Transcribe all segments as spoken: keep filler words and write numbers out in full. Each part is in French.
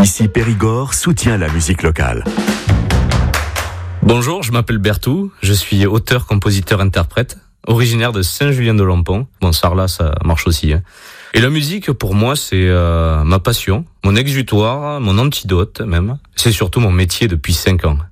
Ici Périgord soutient la musique locale. Bonjour, je m'appelle Bertou, je suis auteur, compositeur, interprète, originaire de Saint-Julien-de-Lampon. Bon, Sarlat, ça marche aussi. Hein. Et la musique, pour moi, c'est euh, ma passion, mon exutoire, mon antidote même. C'est surtout mon métier depuis cinq ans.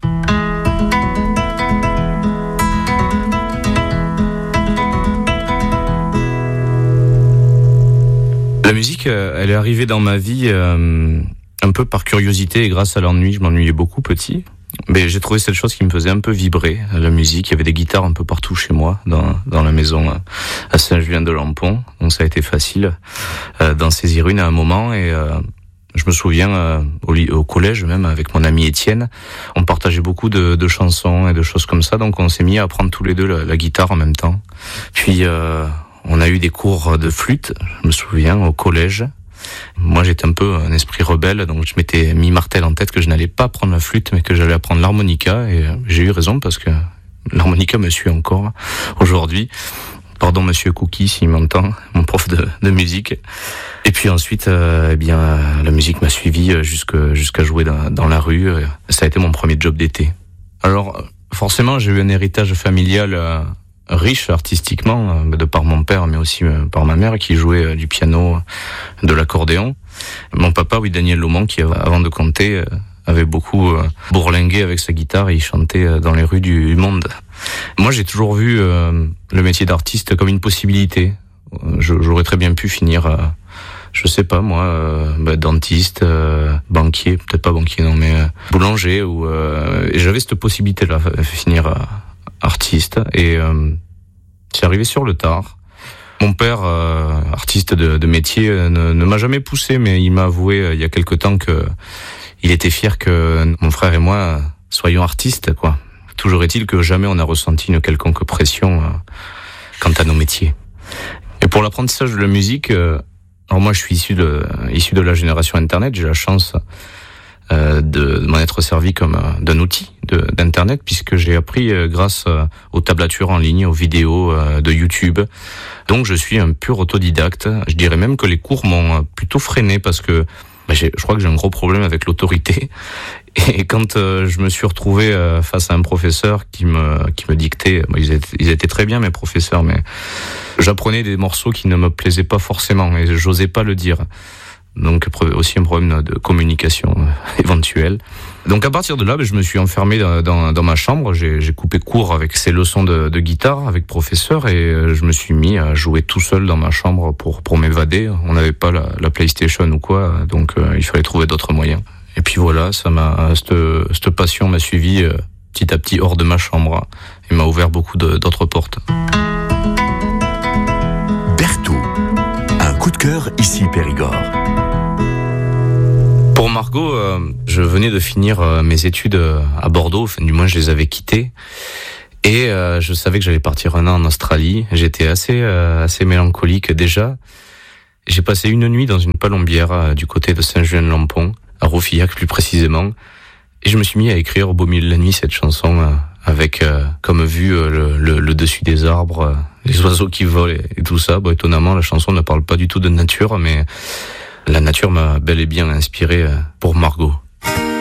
La musique, elle est arrivée dans ma vie euh, un peu par curiosité et grâce à l'ennui. Je m'ennuyais beaucoup petit. Mais j'ai trouvé cette chose qui me faisait un peu vibrer, la musique. Il y avait des guitares un peu partout chez moi, dans, dans la maison à Saint-Julien-de-Lampon. Donc ça a été facile euh, d'en saisir une à un moment. Et euh, je me souviens, euh, au, au collège même, avec mon ami Étienne, on partageait beaucoup de, de chansons et de choses comme ça. Donc on s'est mis à apprendre tous les deux la, la guitare en même temps. Puis euh, on a eu des cours de flûte, je me souviens, au collège. Moi, j'étais un peu un esprit rebelle, donc je m'étais mis martel en tête que je n'allais pas prendre la flûte, mais que j'allais apprendre l'harmonica, et j'ai eu raison parce que l'harmonica me suit encore aujourd'hui. Pardon, monsieur Cookie, s'il m'entend, mon prof de, de musique. Et puis ensuite, euh, eh bien, la musique m'a suivi jusqu'à, jusqu'à jouer dans, dans la rue. Ça a été mon premier job d'été. Alors, forcément, j'ai eu un héritage familial euh, riche artistiquement, de par mon père, mais aussi par ma mère, qui jouait du piano, de l'accordéon. Mon papa, oui, Daniel Laumont, qui, avant de compter, avait beaucoup bourlingué avec sa guitare et il chantait dans les rues du monde. Moi, j'ai toujours vu euh, le métier d'artiste comme une possibilité. J'aurais très bien pu finir, euh, je sais pas moi, euh, bah, dentiste, euh, banquier, peut-être pas banquier, non, mais euh, boulanger. Ou, euh, et j'avais cette possibilité-là, finir euh, artiste. Et euh, c'est arrivé sur le tard. Mon père, euh, artiste de, de métier, euh, ne, ne m'a jamais poussé, mais il m'a avoué euh, il y a quelque temps que il était fier que mon frère et moi euh, soyons artistes, quoi. Toujours est-il que jamais on a ressenti une quelconque pression euh, quant à nos métiers. Et pour l'apprentissage de la musique, euh, alors moi je suis issu de issu de la génération Internet. J'ai la chance euh, de, de m'en être servi comme euh, d'un outil de, d'Internet, puisque j'ai appris euh, grâce euh, aux tablatures en ligne, aux vidéos euh, de YouTube. Donc je suis un pur autodidacte. Je dirais même que les cours m'ont plutôt freiné parce que bah, j'ai, je crois que j'ai un gros problème avec l'autorité. Et quand euh, je me suis retrouvé euh, face à un professeur qui me qui me dictait, bah, ils étaient, ils étaient très bien mes professeurs, mais j'apprenais des morceaux qui ne me plaisaient pas forcément et j'osais pas le dire. Donc aussi un problème de communication euh, éventuel. Donc à partir de là, bah, je me suis enfermé dans, dans, dans ma chambre. J'ai, j'ai coupé court avec ces leçons de, de guitare avec professeur et euh, je me suis mis à jouer tout seul dans ma chambre pour pour m'évader. On n'avait pas la, la PlayStation ou quoi, donc euh, il fallait trouver d'autres moyens. Et puis voilà, ça m'a cette, cette passion m'a suivi euh, petit à petit hors de ma chambre et m'a ouvert beaucoup de, d'autres portes. Bertou, un coup de cœur ici Périgord. Pour Margot, euh, je venais de finir euh, mes études euh, à Bordeaux, enfin du moins je les avais quittées. Et euh, je savais que j'allais partir un an en Australie. J'étais assez euh, assez mélancolique déjà. J'ai passé une nuit dans une palombière euh, du côté de Saint-Julien-de-Lampon, à Roufillac plus précisément. Et je me suis mis à écrire au beau milieu de la nuit cette chanson euh, avec euh, comme vue euh, le, le, le dessus des arbres, euh, les oiseaux qui volent et, et tout ça. Bon, étonnamment, la chanson ne parle pas du tout de nature, mais la nature m'a bel et bien inspiré euh, pour Margot.